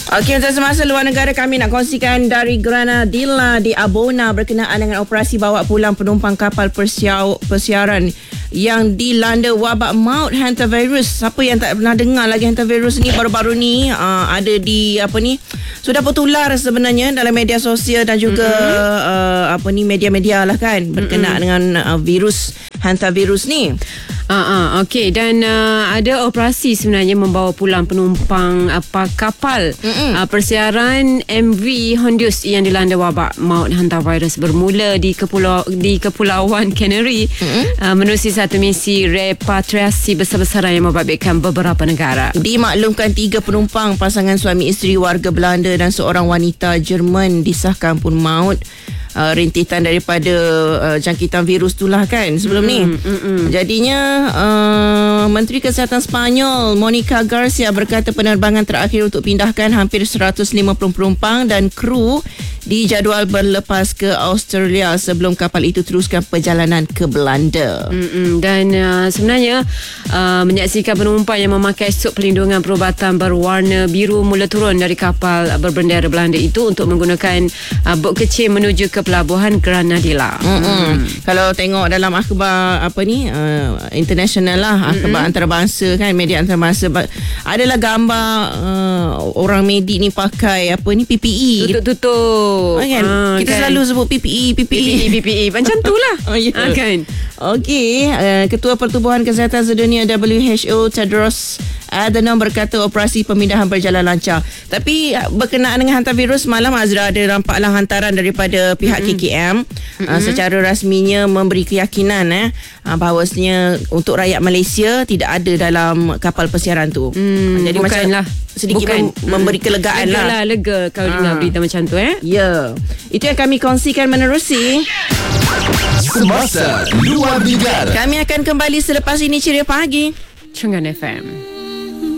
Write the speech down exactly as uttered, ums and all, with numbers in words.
Okey, untuk semasa luar negara kami nak kongsikan dari Granadilla di Abona berkenaan dengan operasi bawa pulang penumpang kapal persia- persiaran yang dilanda wabak maut hantavirus. Siapa yang tak pernah dengar lagi hantavirus ni baru-baru ni uh, ada di apa ni sudah bertular sebenarnya dalam media sosial dan juga mm-hmm. uh, apa ni media-media lah kan berkenaan mm-hmm. dengan uh, virus hantavirus ni. Ah, uh, okey, dan uh, ada operasi sebenarnya membawa pulang penumpang apa kapal uh, persiaran M V Hondius yang dilanda wabak maut hantavirus bermula di kepulau di Kepulauan Canary uh, menerusi satu misi repatriasi besar-besaran yang membabitkan beberapa negara. Dimaklumkan tiga penumpang pasangan suami isteri warga Belanda dan seorang wanita Jerman disahkan pun maut. Uh, rintitan daripada uh, jangkitan virus itulah kan sebelum mm, ni mm, mm. Jadinya uh, Menteri Kesihatan Sepanyol Monica Garcia berkata penerbangan terakhir untuk pindahkan hampir seratus lima puluh penumpang dan kru dijadual berlepas ke Australia sebelum kapal itu teruskan perjalanan ke Belanda. Mm-mm. Dan uh, sebenarnya uh, menyaksikan penumpang yang memakai suit pelindungan perubatan berwarna biru mula turun dari kapal berbendera Belanda itu untuk menggunakan uh, bot kecil menuju ke pelabuhan Granadilla. Mm. Kalau tengok dalam akhbar apa ni uh, international lah, akhbar Mm-mm. antarabangsa kan, media antarabangsa adalah gambar uh, orang medik ni pakai apa ni P P E tutup-tutup. Oh, kan? Ah, kita kan? selalu sebut P P E P P E P P E macam tu lah. Oh, yeah. ah, kan? Okey, uh, Ketua Pertubuhan Kesihatan Sedunia W H O Tedros Adhanom berkata operasi pemindahan berjalan lancar. Tapi berkenaan dengan hantavirus, malam Azra ada nampaklah hantaran daripada pihak mm-hmm. K K M mm-hmm. uh, secara rasminya memberi keyakinan eh uh, bahawasanya untuk rakyat Malaysia tidak ada dalam kapal persiaran tu. Mm, Jadi bukanlah macam sedikit bukan. mem- memberi kelegaan lega lah. lah. Lega kalau uh. dengar berita macam tu eh. Ya. Yeah. Itu yang kami kongsikan menerusi Semasa Luar Negara. Kami akan kembali selepas ini Ceria Pagi Cenggan F M.